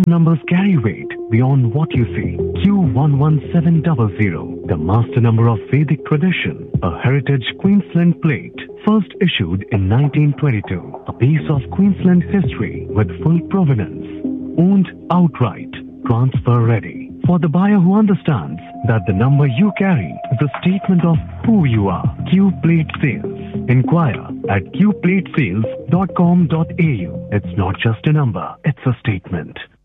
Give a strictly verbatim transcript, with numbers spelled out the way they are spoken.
numbers carry weight beyond what you see. Q one one seven zero zero, the master number of Vedic tradition, a heritage Queensland plate, first issued in nineteen twenty-two, a piece of Queensland history with full provenance, owned outright, transfer ready. For the buyer who understands that the number you carry is a statement of who you are. Q Plate Sales. Inquire at q plate sales dot com dot a u. It's not just a number, it's a statement.